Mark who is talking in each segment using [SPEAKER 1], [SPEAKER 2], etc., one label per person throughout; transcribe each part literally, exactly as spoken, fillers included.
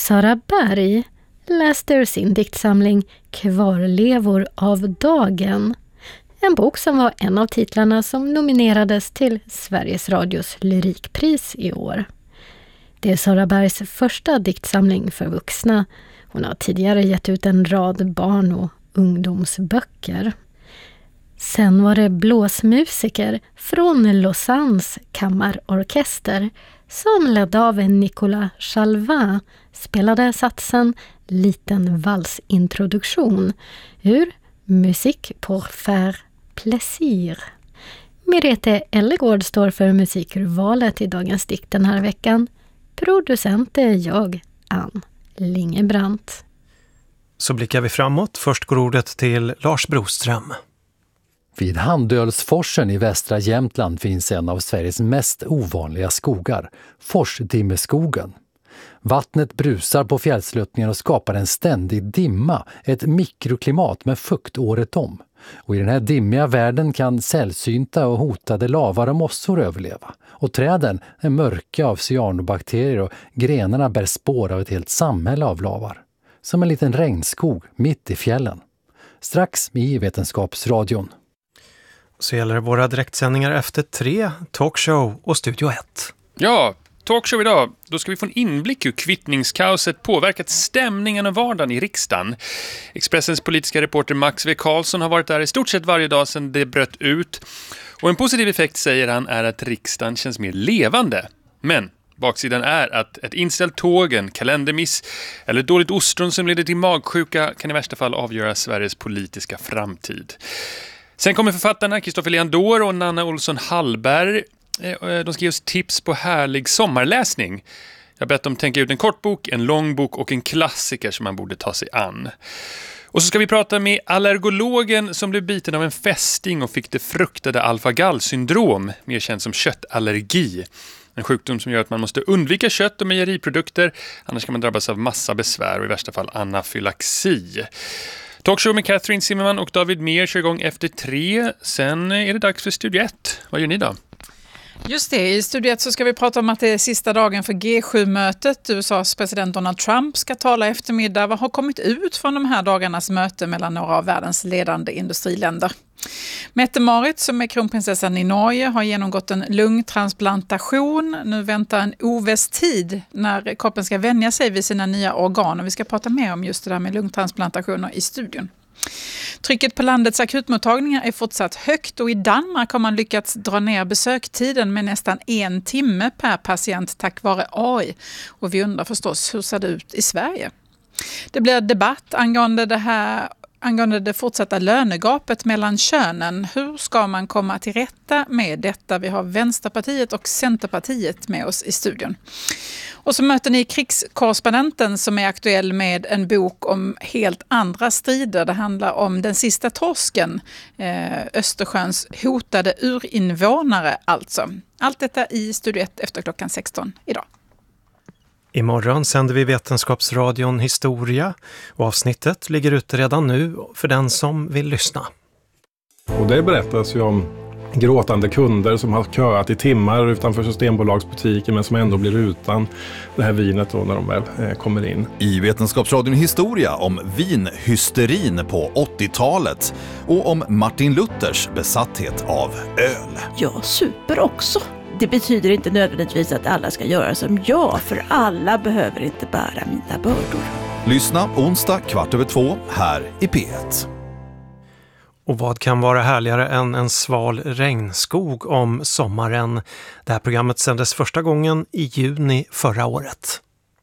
[SPEAKER 1] Sara Berg läste ur sin diktsamling Kvarlevor av dagen. En bok som var en av titlarna som nominerades till Sveriges Radios lyrikpris i år. Det är Sara Bergs första diktsamling för vuxna. Hon har tidigare gett ut en rad barn- och ungdomsböcker. Sen var det blåsmusiker från Lausannes kammarorkester som ledd av Nicolas Chalvin spelade satsen Liten valsintroduktion ur Musique pour faire plaisir. Merete Ellegård står för musikurvalet i dagens dikt den här veckan. Producent är jag, Ann Lingebrandt.
[SPEAKER 2] Så blickar vi framåt. Först går ordet till Lars Broström.
[SPEAKER 3] Vid Handölsforsen i västra Jämtland finns en av Sveriges mest ovanliga skogar, Forsdimmeskogen. Vattnet brusar på fjällsluttningen och skapar en ständig dimma, ett mikroklimat med fukt året om. Och i den här dimmiga världen kan sällsynta och hotade lavar och mossor överleva. Och träden är mörka av cyanobakterier och grenarna bär spår av ett helt samhälle av lavar. Som en liten regnskog mitt i fjällen. Strax i Vetenskapsradion.
[SPEAKER 2] Så gäller det våra direktsändningar efter tre, talkshow och Studio ett.
[SPEAKER 4] Ja, talkshow idag. Då ska vi få en inblick hur kvittningskaoset påverkat stämningen och vardagen i riksdagen. Expressens politiska reporter Max V. Karlsson har varit där i stort sett varje dag sedan det bröt ut. Och en positiv effekt, säger han, är att riksdagen känns mer levande. Men baksidan är att ett inställt tåg, en kalendermiss eller ett dåligt ostron som leder till magsjuka kan i värsta fall avgöra Sveriges politiska framtid. Sen kommer författarna Kristoffer Leandor och Nanna Olsson Hallberg. De ska ge oss tips på härlig sommarläsning. Jag bett dem tänka ut en kort bok, en lång bok och en klassiker som man borde ta sig an. Och så ska vi prata med allergologen som blev biten av en fästing och fick det fruktade alpha-gal-syndrom, mer känt som köttallergi. En sjukdom som gör att man måste undvika kött och mejeriprodukter, annars kan man drabbas av massa besvär och i värsta fall anafylaxi. Talkshow med Catherine Zimmerman och David Mer kör igång efter tre. Sen är det dags för Studio ett. Vad gör ni då?
[SPEAKER 5] Just det, i Studio ett så ska vi prata om att det är sista dagen för G sju-mötet. U S A:s president Donald Trump ska tala eftermiddag. Vad har kommit ut från de här dagarnas möte mellan några av världens ledande industriländer? Mette-Marit, som är kronprinsessan i Norge, har genomgått en lungtransplantation. Nu väntar en oviss tid när kroppen ska vänja sig vid sina nya organ. Och vi ska prata mer om just det där med lungtransplantationer i studion. Trycket på landets akutmottagningar är fortsatt högt och i Danmark har man lyckats dra ner besöktiden med nästan en timme per patient tack vare A I. Och vi undrar förstås, hur ser det ut i Sverige? Det blir debatt angående det här Angående det fortsatta lönegapet mellan könen. Hur ska man komma till rätta med detta? Vi har Vänsterpartiet och Centerpartiet med oss i studion. Och så möter ni krigskorrespondenten som är aktuell med en bok om helt andra strider. Det handlar om den sista torsken, eh, Östersjöns hotade urinvånare alltså. Allt detta i Studio ett efter klockan sexton idag.
[SPEAKER 2] Imorgon sänder vi Vetenskapsradion Historia och avsnittet ligger ute redan nu för den som vill lyssna.
[SPEAKER 6] Och det berättas ju om gråtande kunder som har köat i timmar utanför Systembolagsbutiken men som ändå blir utan det här vinet då när de väl eh, kommer in.
[SPEAKER 7] I Vetenskapsradion Historia om vinhysterin på åttiotalet och om Martin Luthers besatthet av öl.
[SPEAKER 8] Jag super också. Det betyder inte nödvändigtvis att alla ska göra som jag, för alla behöver inte bära mina bördor.
[SPEAKER 7] Lyssna onsdag kvart över två här i P ett.
[SPEAKER 2] Och vad kan vara härligare än en sval regnskog om sommaren? Det här programmet sändes första gången i juni förra året.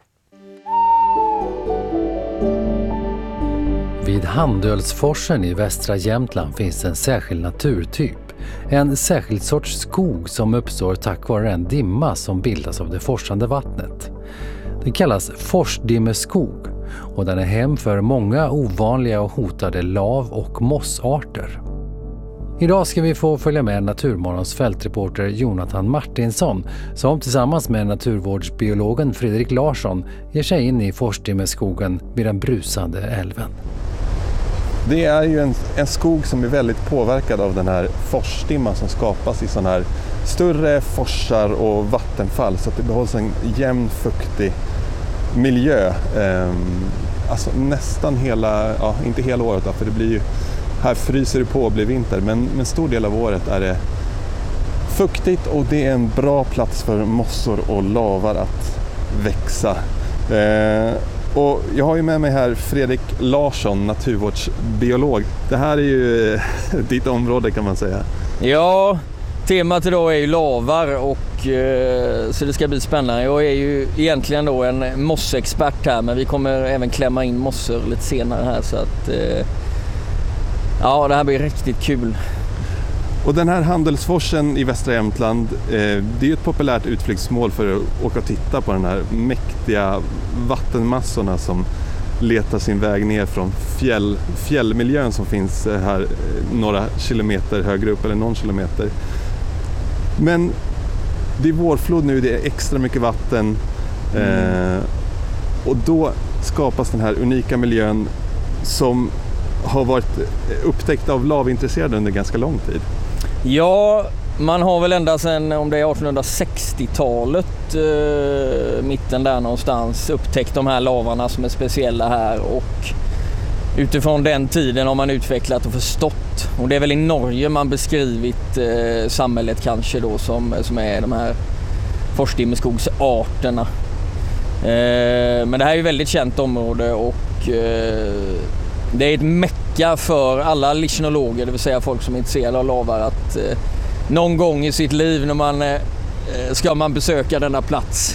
[SPEAKER 3] Vid Handölsforsen i västra Jämtland finns en särskild naturtyp. En särskild sorts skog som uppstår tack vare en dimma som bildas av det forsande vattnet. Den kallas forsdimmeskog och den är hem för många ovanliga och hotade lav- och mossarter. Idag ska vi få följa med Naturmorgons fältreporter Jonathan Martinsson som tillsammans med naturvårdsbiologen Fredrik Larsson ger sig in i forsdimmeskogen vid den brusande älven.
[SPEAKER 9] Det är ju en, en skog som är väldigt påverkad av den här forsdimman som skapas i sådana här större forsar och vattenfall så att det behålls en jämn fuktig miljö. Eh, alltså nästan hela, ja inte hela året då, för det blir ju, här fryser det på och blir vinter, men en stor del av året är det fuktigt och det är en bra plats för mossor och lavar att växa. Eh, och jag har ju med mig här Fredrik Larsson, naturvårdsbiolog. Det här är ju ditt område kan man säga.
[SPEAKER 10] Ja, temat idag är ju lavar och eh, så det ska bli spännande. Jag är ju egentligen då en mossexpert här, men vi kommer även klämma in mossor lite senare här så att eh, ja, det här blir riktigt kul.
[SPEAKER 9] Och den här Handelsforsen i västra Jämtland, eh, det är ju ett populärt utflyktsmål för att åka och titta på den här mäktiga vattenmassorna som letar sin väg ner från fjäll, fjällmiljön som finns här eh, några kilometer högre upp eller någon kilometer. Men det är vårflod nu, det är extra mycket vatten eh, och då skapas den här unika miljön som har varit upptäckt av lavintresserade under ganska lång tid.
[SPEAKER 10] Ja, man har väl ända sedan om det är artonhundrasextiotalet, eh, mitten där någonstans, upptäckt de här lavarna som är speciella här och utifrån den tiden har man utvecklat och förstått. Och det är väl i Norge man beskrivit eh, samhället kanske då som, som är de här forstimmerskogsarterna. Eh, men det här är ju väldigt känt område och eh, det är ett mecka för alla lichenologer, det vill säga folk som är intresserade av lavar, att eh, någon gång i sitt liv när man eh, ska man besöka denna plats.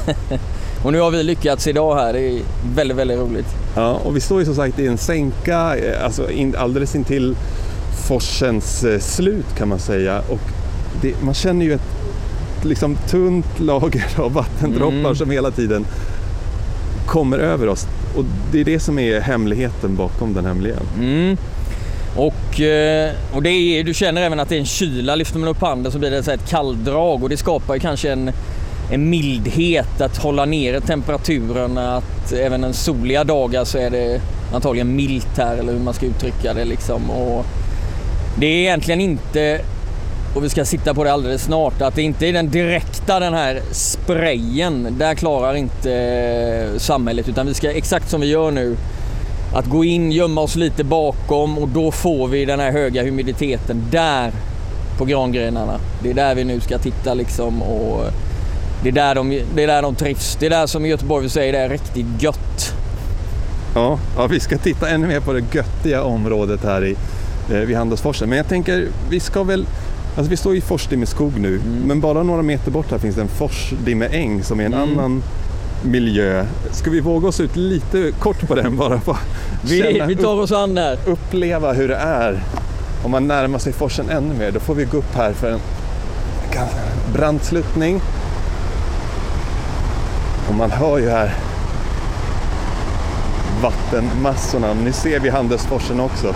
[SPEAKER 10] Och nu har vi lyckats idag här, det är väldigt, väldigt roligt.
[SPEAKER 9] Ja, och vi står ju som sagt i en sänka, alltså in, alldeles intill forsens eh, slut kan man säga. Och det, man känner ju ett liksom tunt lager av vattendroppar mm. som hela tiden kommer över oss. Och det är det som är hemligheten bakom den här miljön.
[SPEAKER 10] Mm. Och, och det är, du känner även att det är en kyla, lyfter man upp handen så blir det så ett kalldrag och det skapar ju kanske en, en mildhet att hålla nere temperaturen, att även en soliga dagar så är det antagligen milt här eller hur man ska uttrycka det liksom. Och det är egentligen inte, och vi ska sitta på det alldeles snart, att det inte är den direkta den här sprayen, där klarar inte samhället, utan vi ska exakt som vi gör nu, att gå in, gömma oss lite bakom och då får vi den här höga humiditeten där på grangrenarna. Det är där vi nu ska titta liksom och det är där de, det är där de trivs. Det är där som i Göteborg vi säger det är riktigt gött.
[SPEAKER 9] Ja, ja, vi ska titta ännu mer på det göttiga området här i, eh, vid Handelsforsen. Men jag tänker, vi ska väl, alltså vi står i Forstimmerskog nu, mm. men bara några meter bort här finns det en Forstimmeräng som är en mm. annan miljö. Ska vi våga oss ut lite kort på den bara? På
[SPEAKER 10] vi, vi tar oss an där.
[SPEAKER 9] Uppleva hur det är. Om man närmar sig forsen ännu mer, då får vi gå upp här för en brandsluttning. Och man hör ju här vattenmassorna. Nu ser vi Handelsforsen också.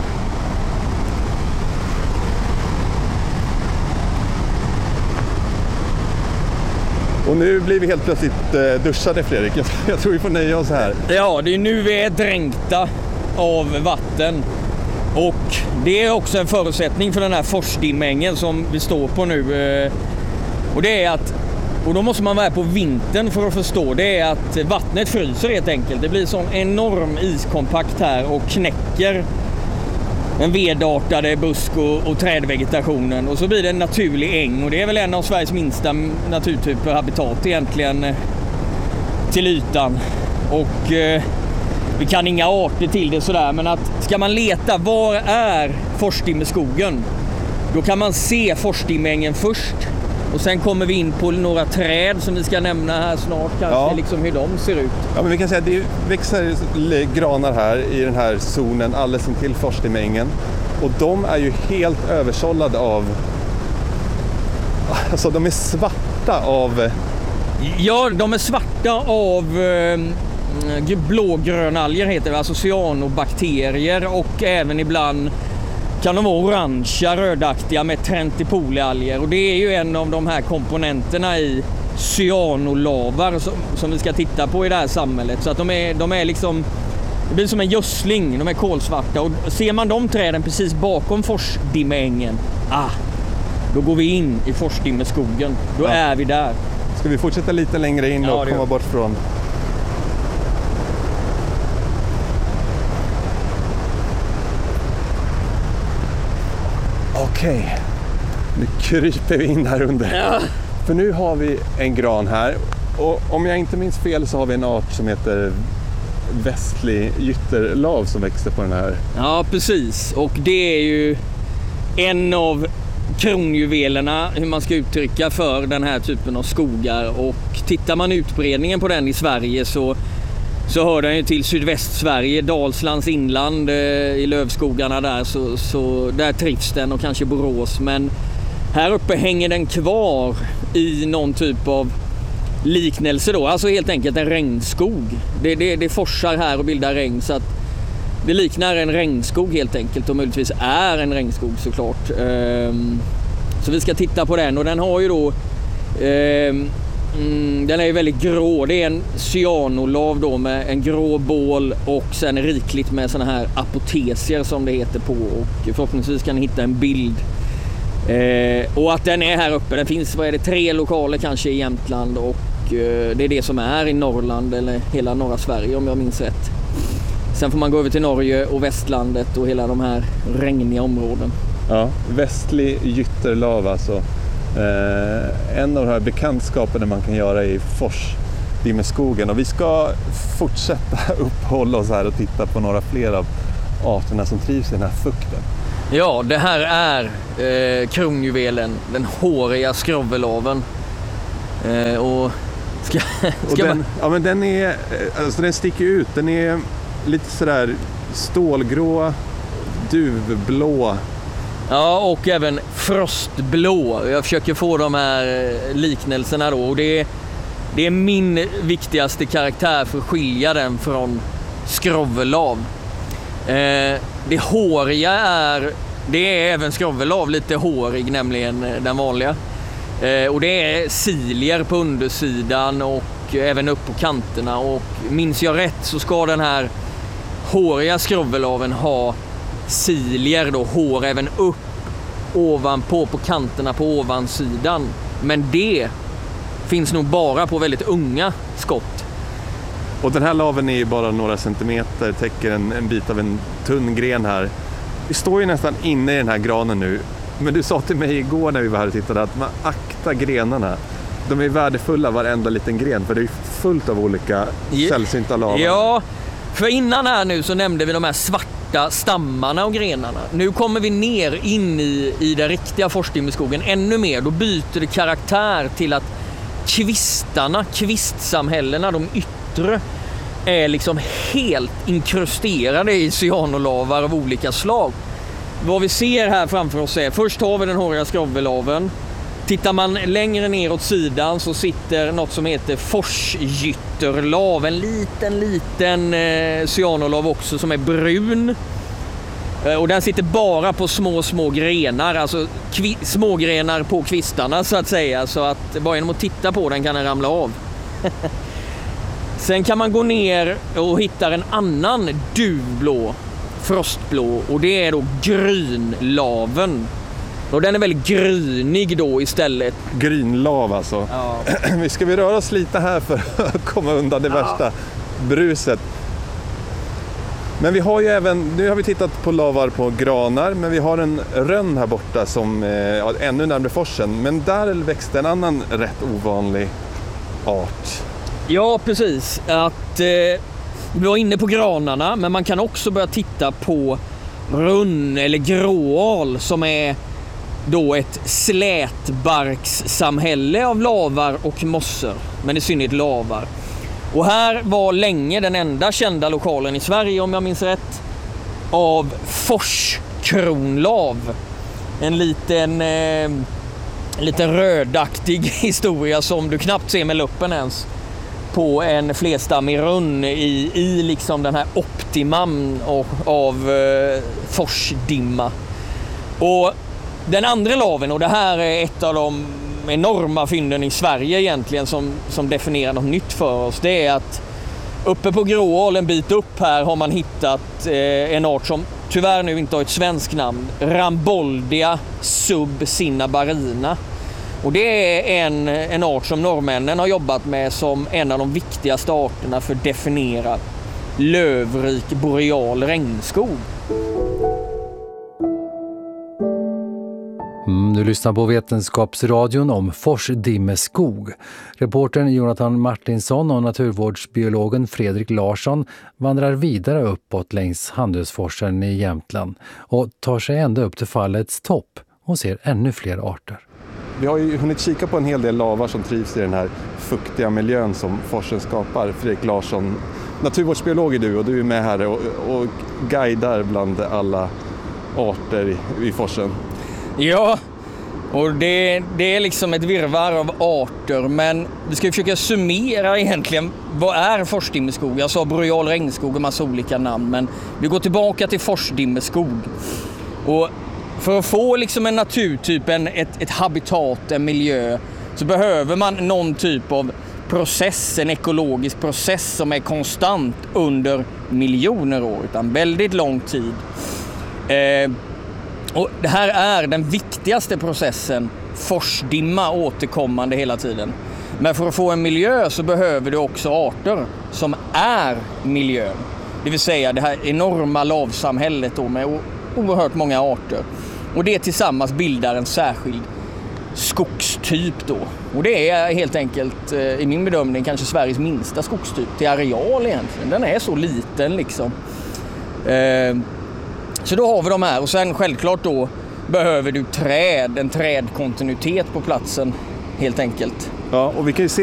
[SPEAKER 9] Och nu blir vi helt plötsligt duschade, Fredrik. Jag, jag tror vi får nöja oss här.
[SPEAKER 10] Ja, det är nu vi är dränkta av vatten. Och det är också en förutsättning för den här forstimmengen som vi står på nu. Och det är att, och då måste man vara här på vintern för att förstå, det är att vattnet fryser helt enkelt. Det blir sån enorm iskompakt här och knäcker den vedartade busk- och, och trädvegetationen. Och så blir det en naturlig äng och det är väl en av Sveriges minsta naturtyper habitat egentligen till ytan. Och eh, vi kan inga arter till det sådär, men att ska man leta var är forstimmerskogen, då kan man se forstimmengen först. Och sen kommer vi in på några träd som vi ska nämna här snart, kanske ja. liksom hur de ser ut.
[SPEAKER 9] Ja, men vi kan säga att det växer granar här i den här zonen alldeles intill forstimmengen. Och de är ju helt översållade av, alltså de är svarta av...
[SPEAKER 10] Ja, de är svarta av eh, blågrönalger heter det, alltså cyanobakterier, och även ibland kan de vara orangea, rödaktiga med trentipolialger. Och det är ju en av de här komponenterna i cyanolavar som, som vi ska titta på i det här samhället. Så att de är, de är liksom, det blir som en gödsling, de är kolsvarta. Och ser man de träden precis bakom Forstimmerängen, ah, då går vi in i Forstimmerskogen. Då ja. är vi där.
[SPEAKER 9] Ska vi fortsätta lite längre in och ja, komma bort från Okej, okay. Nu kryper vi in här under. Ja. För nu har vi en gran här. Och om jag inte minns fel så har vi en art som heter västlig gytterlav som växer på den här.
[SPEAKER 10] Ja, precis. Och det är ju en av kronjuvelerna, hur man ska uttrycka, för den här typen av skogar. Och tittar man utbredningen på den i Sverige så, så hör den ju till Sydvästsverige, Dalslands inland, eh, i lövskogarna där, så, så där trivs den, och kanske Borås. Men här uppe hänger den kvar i någon typ av liknelse då, alltså helt enkelt en regnskog. Det, det, det forsar här och bildar regn, så att det liknar en regnskog helt enkelt, och möjligtvis är en regnskog såklart. Ehm, så vi ska titta på den, och den har ju då ehm, mm, den är ju väldigt grå. Det är en cyanolav då med en grå bål och sen rikligt med såna här apotesier som det heter på, och förhoppningsvis kan ni hitta en bild. Eh, och att den är här uppe, det finns, vad är det, tre lokaler kanske i Jämtland, och eh, det är det som är i Norrland eller hela norra Sverige om jag minns rätt. Sen får man gå över till Norge och västlandet och hela de här regniga områden.
[SPEAKER 9] Ja, västlig gytterlav alltså. Eh, en av de här bekantskaperna man kan göra i Forsdimmerskogen, och vi ska fortsätta uppehålla oss här och titta på några fler av arterna som trivs i den här fukten.
[SPEAKER 10] Ja, det här är eh, kronjuvelen, den håriga skrovelaven. Eh, och ska, ska
[SPEAKER 9] och den,
[SPEAKER 10] man...
[SPEAKER 9] ja, men den är, alltså den sticker ut. Den är lite sådär stålgrå, duvblå.
[SPEAKER 10] Ja, och även frostblå. Jag försöker få de här liknelserna då. Och det är, det är min viktigaste karaktär för att skilja den från skrovelav. Eh, det håriga är, det är även skrovelav lite hårig, nämligen den vanliga. Eh, och det är cilier på undersidan och även upp på kanterna. Och minns jag rätt så ska den här håriga skrovelaven ha cilier då, hår även upp ovanpå på kanterna på ovansidan. Men det finns nog bara på väldigt unga skott.
[SPEAKER 9] Och den här laven är ju bara några centimeter, täcker en, en bit av en tunn gren här. Vi står ju nästan inne i den här granen nu. Men du sa till mig igår när vi var här och tittade att man aktar grenarna. De är värdefulla varenda liten gren, för det är fullt av olika sällsynta lavar.
[SPEAKER 10] Ja, för innan här nu så nämnde vi de här svarta stammarna och grenarna. Nu kommer vi ner in i, i den riktiga Forsdimmerskogen ännu mer. Då byter det karaktär till att kvistarna, kvistsamhällena, de yttre, är liksom helt inkrusterade i cyanolavar av olika slag. Vad vi ser här framför oss är, först har vi den håriga skrovelaven. Tittar man längre ner åt sidan så sitter något som heter forsgytterlav. En liten, liten eh, cyanolav också som är brun. Eh, och den sitter bara på små, små grenar. Alltså kvi- små grenar på kvistarna så att säga. Så att bara genom att titta på den kan den ramla av. Sen kan man gå ner och hitta en annan duvblå, frostblå. Och det är då grynlaven. Och den är väldigt grynig då istället.
[SPEAKER 9] Grynlav alltså. Ja. Vi ska vi röra oss lite här för att komma undan det ja. värsta bruset. Men vi har ju även, nu har vi tittat på lavar på granar, men vi har en rönn här borta som är eh, ännu närmare forsen. Men där växte en annan rätt ovanlig art.
[SPEAKER 10] Ja, precis. Att, eh, vi var inne på granarna, men man kan också börja titta på runn eller gråal som är då ett slätbarkssamhälle av lavar och mossor, men i synnerhet lavar. Och här var länge den enda kända lokalen i Sverige, om jag minns rätt, av forskronlav. En liten, eh, liten rödaktig historia som du knappt ser med luppen ens på en flerstammig runn i, i liksom den här optimam av, av eh, forsdimma. Och den andra laven, och det här är ett av de enorma fynden i Sverige egentligen som, som definierar något nytt för oss, det är att uppe på Gråal en bit upp här har man hittat eh, en art som tyvärr nu inte har ett svenskt namn, Ramboldia subcinnabarina. Och det är en, en art som norrmännen har jobbat med som en av de viktigaste arterna för att definiera lövrik boreal regnskog.
[SPEAKER 3] Du lyssnar på Vetenskapsradion om Forsdimmeskog. Reportern Jonathan Martinsson och naturvårdsbiologen Fredrik Larsson vandrar vidare uppåt längs Handelsforsen i Jämtland och tar sig ända upp till fallets topp och ser ännu fler arter.
[SPEAKER 9] Vi har ju hunnit kika på en hel del lavar som trivs i den här fuktiga miljön som forsen skapar. Fredrik Larsson, naturvårdsbiolog är du och du är med här och, och guidar bland alla arter i, i forsen.
[SPEAKER 10] Ja, och det, det är liksom ett virrvarr av arter, men vi ska försöka summera egentligen vad är forsdimmeskog. Jag sa boreal regnskog och massa olika namn, men vi går tillbaka till forsdimmeskog. Och för att få liksom en naturtyp, en, ett, ett habitat, en miljö, så behöver man någon typ av process, en ekologisk process som är konstant under miljoner år, utan väldigt lång tid. Eh, och det här är den viktigaste processen, forsdimma återkommande hela tiden. Men för att få en miljö så behöver du också arter som är miljön. Det vill säga det här enorma lavsamhället då med oerhört många arter. Och det tillsammans bildar en särskild skogstyp då. Och det är helt enkelt i min bedömning kanske Sveriges minsta skogstyp till areal egentligen. Den är så liten liksom. Eh, så då har vi de här och sen självklart då behöver du träd, en trädkontinuitet på platsen helt enkelt.
[SPEAKER 9] Ja, och vi kan ju se